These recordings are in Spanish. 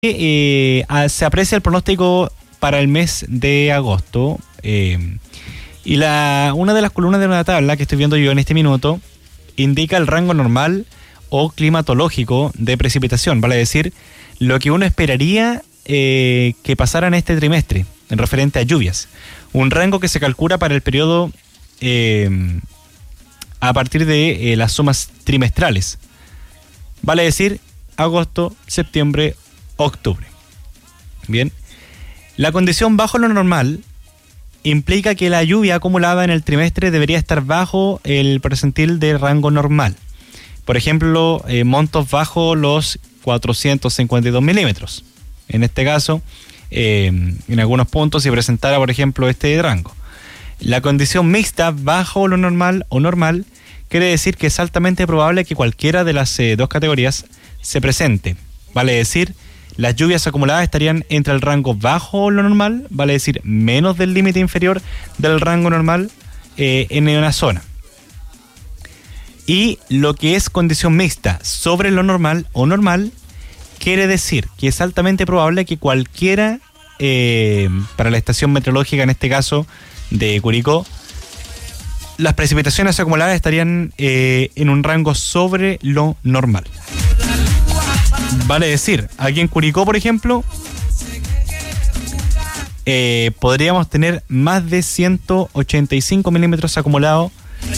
se aprecia el pronóstico para el mes de agosto. Y una de las columnas de una tabla que estoy viendo yo en este minuto indica el rango normal o climatológico de precipitación, vale decir, lo que uno esperaría que pasara en este trimestre, en referente a lluvias. Un rango que se calcula para el periodo a partir de las sumas trimestrales. Vale decir, agosto, septiembre, octubre. Bien. La condición bajo lo normal implica que la lluvia acumulada en el trimestre debería estar bajo el percentil de rango normal. Por ejemplo, montos bajo los 452 milímetros. En este caso, en algunos puntos se presentara, por ejemplo, este rango. La condición mixta bajo lo normal o normal quiere decir que es altamente probable que cualquiera de las dos categorías se presente. Vale decir, las lluvias acumuladas estarían entre el rango bajo lo normal, vale decir, menos del límite inferior del rango normal en una zona. Y lo que es condición mixta sobre lo normal o normal, quiere decir que es altamente probable que cualquiera, para la estación meteorológica, en este caso de Curicó, las precipitaciones acumuladas estarían en un rango sobre lo normal. Vale decir, aquí en Curicó, por ejemplo, podríamos tener más de 185 milímetros acumulados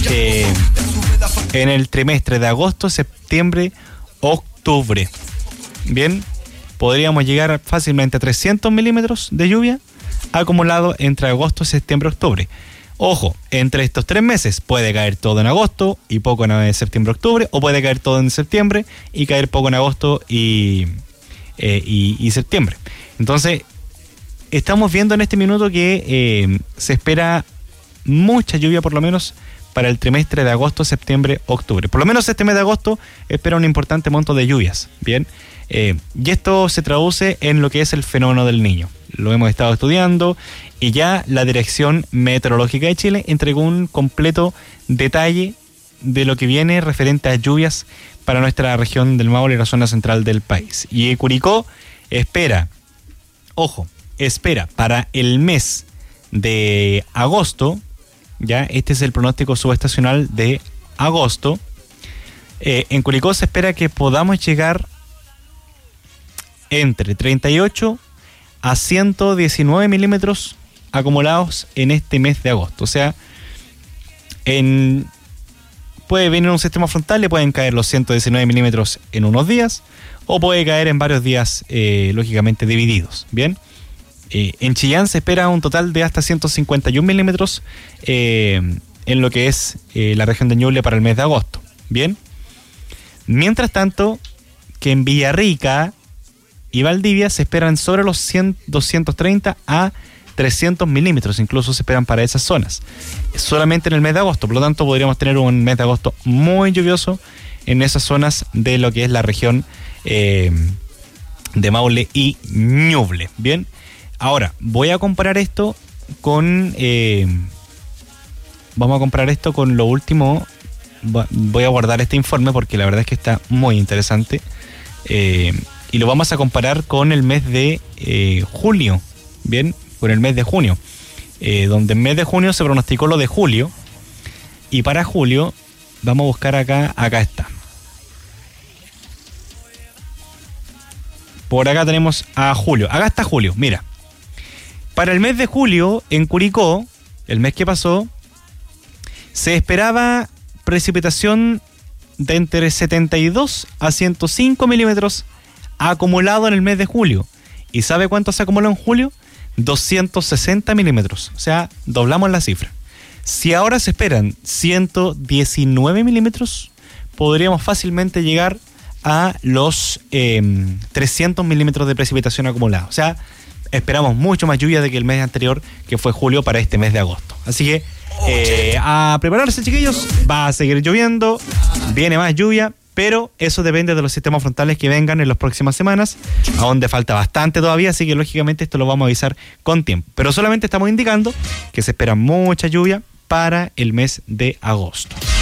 en el trimestre de agosto, septiembre, octubre. Bien, podríamos llegar fácilmente a 300 milímetros de lluvia acumulado entre agosto, septiembre, octubre. Ojo, entre estos 3 meses puede caer todo en agosto y poco en septiembre, octubre, o puede caer todo en septiembre y caer poco en agosto y septiembre. Entonces, estamos viendo en este minuto que se espera mucha lluvia, por lo menos para el trimestre de agosto, septiembre, octubre. Por lo menos este mes de agosto espera un importante monto de lluvias, ¿bien? Y esto se traduce en lo que es el fenómeno del Niño. Lo hemos estado estudiando y ya la Dirección Meteorológica de Chile entregó un completo detalle de lo que viene referente a lluvias para nuestra región del Maule y la zona central del país. Y Curicó espera para el mes de agosto, ya este es el pronóstico subestacional de agosto, en Curicó se espera que podamos llegar entre 38 a 119 milímetros acumulados en este mes de agosto. O sea, puede venir un sistema frontal, le pueden caer los 119 milímetros en unos días, o puede caer en varios días, lógicamente divididos. Bien, en Chillán se espera un total de hasta 151 milímetros en lo que es la región de Ñuble para el mes de agosto. Bien, mientras tanto, que en Villarrica y Valdivia se esperan sobre los 230 a 300 milímetros, incluso se esperan para esas zonas, solamente en el mes de agosto. Por lo tanto, podríamos tener un mes de agosto muy lluvioso en esas zonas de lo que es la región de Maule y Ñuble. Bien, ahora voy a comparar esto con lo último. Voy a guardar este informe porque la verdad es que está muy interesante. Y lo vamos a comparar con el mes de julio, bien, con el mes de junio, donde en mes de junio se pronosticó lo de julio, y para julio, vamos a buscar acá está. Por acá tenemos a julio, acá está julio, mira. Para el mes de julio, en Curicó, el mes que pasó, se esperaba precipitación de entre 72 a 105 milímetros acumulado en el mes de julio. ¿Y sabe cuánto se acumuló en julio? 260 milímetros. O sea, doblamos la cifra. Si ahora se esperan 119 milímetros, podríamos fácilmente llegar a los 300 milímetros de precipitación acumulada. O sea, esperamos mucho más lluvia de que el mes anterior, que fue julio, para este mes de agosto. Así que a prepararse, chiquillos. Va a seguir lloviendo, viene más lluvia, pero eso depende de los sistemas frontales que vengan en las próximas semanas, a donde falta bastante todavía, así que lógicamente esto lo vamos a avisar con tiempo. Pero solamente estamos indicando que se espera mucha lluvia para el mes de agosto.